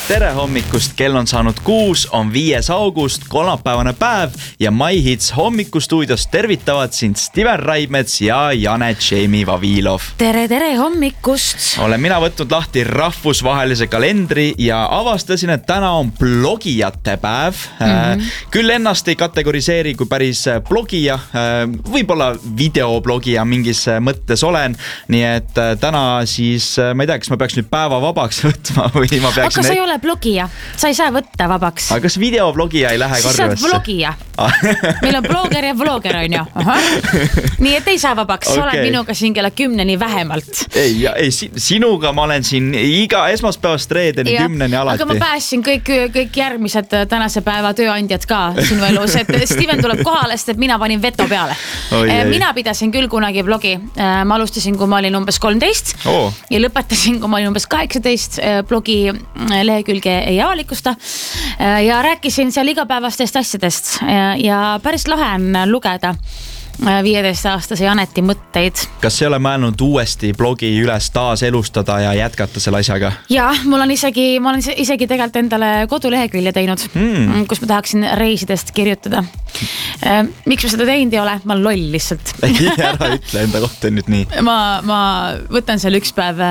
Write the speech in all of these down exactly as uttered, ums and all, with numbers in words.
tere hommikust, kell on saanud kuus, on viies august, kolmapäevane päev ja My Hits hommikustuudios tervitavad sind Steven Raidmets ja Janet Jamie Vavilov. Tere, tere hommikust! Olen mina võtnud lahti rahvusvahelise kalendri ja avastasin, et täna on blogijate päev. Mm-hmm. Küll ennast ei kategoriseeri kui päris blogija, võib-olla videoblogija mingis mõttes olen, nii et täna siis, ma ei tea, kas ma peaks nüüd päeva vabaks võtma või ma peaksin... Aga sa ei ole blogija, sa ei saa võtta vabaks. Aga kas videoblogija ei lähe siis karjuesse? Sa oled blogija. Meil on bloger ja vloger on ju. Nii et ei saa vabaks, okay. Sa oled minuga siin kella kümneni vähemalt. Ei, ei, sinuga ma olen siin iga esmaspäevast reedeni ja, kümneni alati. Aga ma pääsin kõik, kõik järgmised tänase päeva tööandjad ka sinu elus, et Steven tuleb kohale, sest et mina panin veto peale. Oi, mina pidasin küll kunagi blogi. Ma alustasin, kui ma olin umbes kolmteist oh. ja lõpetasin, kui ma olin umbes kaheksateist. Blogi lehekülge ei avalikusta ja rääkisin seal igapäevastest asjadest ja päris lahe on lugeda viieteist-aastase Janeti mõtteid. Kas ei ole mõelnud uuesti blogi üles taas elustada ja jätkata selle asjaga? Ja, mul on isegi, ma olen isegi tegelikult endale kodulehekülje teinud, mm. kus ma tahaksin reisidest kirjutada. Miks ma seda teinud ei ole? Ma olen loll lihtsalt. Ei, ära ütle enda kohta nüüd nii. Ma, ma võtan seal üks päev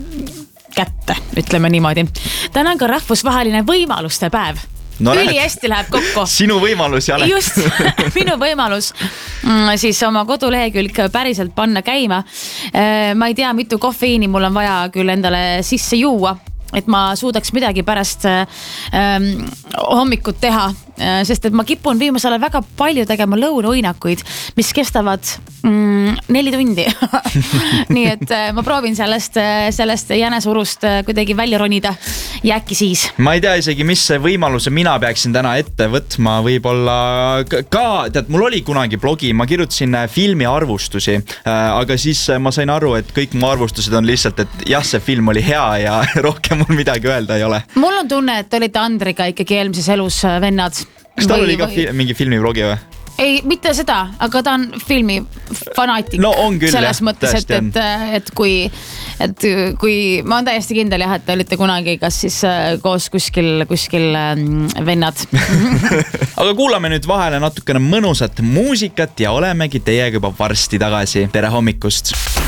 kätte, ütleme niimoodi. Täna on ka rahvusvaheline võimaluste päev. No, Üli hästi läheb kokku. Sinu võimalus, Janet. Just, minu võimalus siis oma kodulehekülg päriselt panna käima. Ma ei tea, mitu kofeiini mul on vaja küll endale sisse juua, et ma suudaks midagi pärast ähm, hommikut teha, sest et ma kipun viimasel ajal väga palju tegema lõunauinakuid, mis kestavad mm, neli tundi. Nii et ma proovin sellest, sellest jänesurust kuidagi välja ronida ja äkki siis. Ma ei tea isegi, mis see võimaluse mina peaksin täna ette võtma, võib-olla ka, tead, mul oli kunagi blogi, ma kirjutasin filmi arvustusi, aga siis ma sain aru, et kõik mu arvustused on lihtsalt, et jah, see film oli hea ja rohkem mul midagi öelda ei ole. Mul on tunne, et olite Andriga ikkagi eelmises elus vennad. Kas tal oli ka fi- mingi filmiblogi või? Ei, mitte seda, aga ta on filmi fanaatik. No on küll, selles jah, mõttes, et, et, et, kui, et kui ma olen täiesti kindel jah, et te olite kunagi kas siis koos kuskil, kuskil vennad. Aga kuulame nüüd vahele natukene mõnusat muusikat ja olemegi teiega juba varsti tagasi. Tere hommikust!